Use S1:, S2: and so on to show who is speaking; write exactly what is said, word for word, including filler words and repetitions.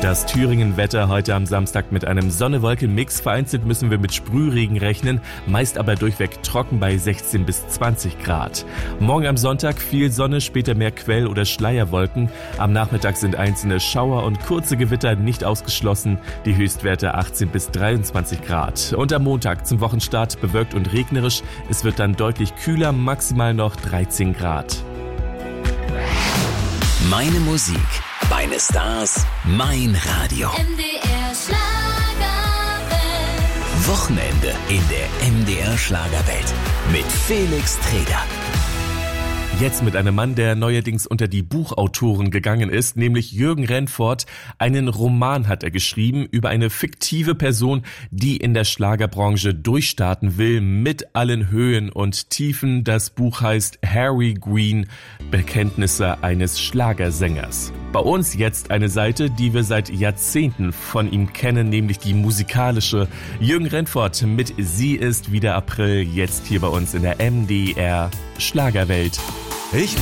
S1: Das Thüringen-Wetter heute am Samstag mit einem Sonne-Wolken-Mix. Vereinzelt müssen wir mit Sprühregen rechnen, meist aber durchweg trocken bei sechzehn bis zwanzig Grad. Morgen am Sonntag viel Sonne, später mehr Quell- oder Schleierwolken. Am Nachmittag sind einzelne Schauer und kurze Gewitter nicht ausgeschlossen. Die Höchstwerte achtzehn bis dreiundzwanzig Grad. Und am Montag zum Wochenstart bewölkt und regnerisch. Es wird dann deutlich kühler, maximal noch dreizehn Grad.
S2: Meine Musik, meine Stars, mein Radio.
S3: M D R Schlagerwelt.
S2: Wochenende in der M D R Schlagerwelt mit Felix Treder.
S1: Jetzt mit einem Mann, der neuerdings unter die Buchautoren gegangen ist, nämlich Jürgen Rennfort. Einen Roman hat er geschrieben über eine fiktive Person, die in der Schlagerbranche durchstarten will, mit allen Höhen und Tiefen. Das Buch heißt Harry Green, Bekenntnisse eines Schlagersängers. Bei uns jetzt eine Seite, die wir seit Jahrzehnten von ihm kennen, nämlich die musikalische. Jürgen Rennfort mit Sie ist wieder April, jetzt hier bei uns in der M D R Schlagerwelt.
S4: Ich